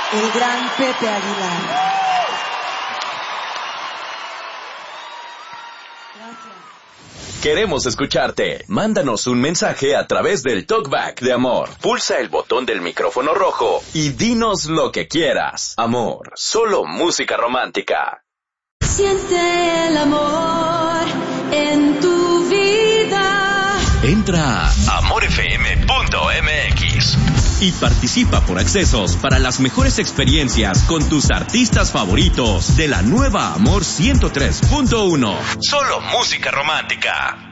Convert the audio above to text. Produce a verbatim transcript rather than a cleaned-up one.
el gran Pepe Aguilar. Queremos escucharte. Mándanos un mensaje a través del Talkback de Amor. Pulsa el botón del micrófono rojo y dinos lo que quieras. Amor, solo música romántica. Siente el amor en tu vida. Entra a amor f m punto m x y participa por accesos para las mejores experiencias con tus artistas favoritos de la nueva Amor ciento tres punto uno. Solo música romántica.